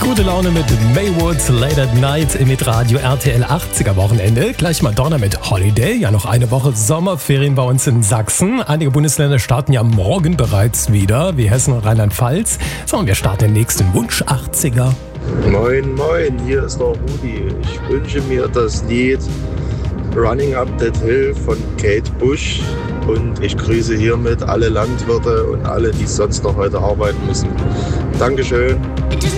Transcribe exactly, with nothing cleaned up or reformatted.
Gute Laune mit Maywood, Late at Night im Radio R T L achtziger Wochenende. Gleich Madonna mit Holiday. Ja, noch eine Woche Sommerferien bei uns in Sachsen. Einige Bundesländer starten ja morgen bereits wieder, wie Hessen und Rheinland-Pfalz. So, und wir starten den nächsten Wunsch achtziger. Moin, moin, hier ist der Rudi. Ich wünsche mir das Lied Running Up That Hill von Kate Bush. Und ich grüße hiermit alle Landwirte und alle, die sonst noch heute arbeiten müssen. Dankeschön.